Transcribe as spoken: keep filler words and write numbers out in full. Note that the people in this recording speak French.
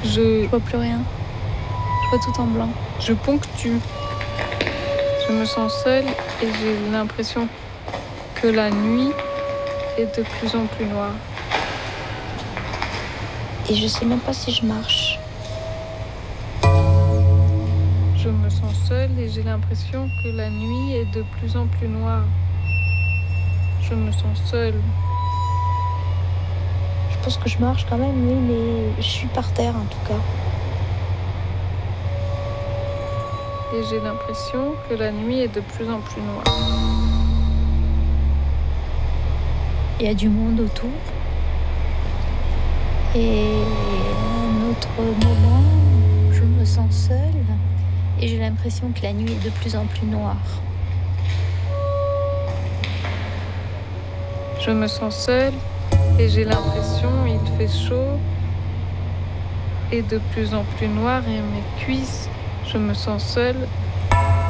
Je, Je vois plus rien. Je vois tout en blanc. je ponctue. Je me sens seule et j'ai l'impression que la nuit est de plus en plus noire. Et je sais même pas si je marche. Je me sens seule et j'ai l'impression que la nuit est de plus en plus noire. Je me sens seule. Je pense que je marche quand même, oui, mais je suis par terre en tout cas. Et j'ai l'impression que la nuit est de plus en plus noire. Il y a du monde autour. Et à un autre moment, je me sens seule et j'ai l'impression que la nuit est de plus en plus noire. Je me sens seule et j'ai l'impression il fait chaud et de plus en plus noir et mes cuisses, je me sens seule